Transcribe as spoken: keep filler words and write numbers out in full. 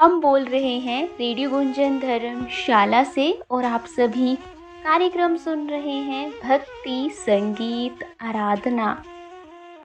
हम बोल रहे हैं रेडियो गुंजन धर्मशाला से और आप सभी कार्यक्रम सुन रहे हैं भक्ति संगीत आराधना।